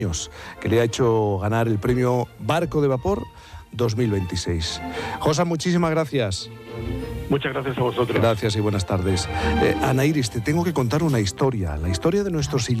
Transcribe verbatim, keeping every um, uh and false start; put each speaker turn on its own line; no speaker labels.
que le ha hecho ganar el premio Barco de Vapor dos mil veintiséis. Josa, muchísimas gracias.
Muchas gracias a vosotros.
Gracias y buenas tardes. Eh, Ana Iris, te tengo que contar una historia, la historia de nuestro siguiente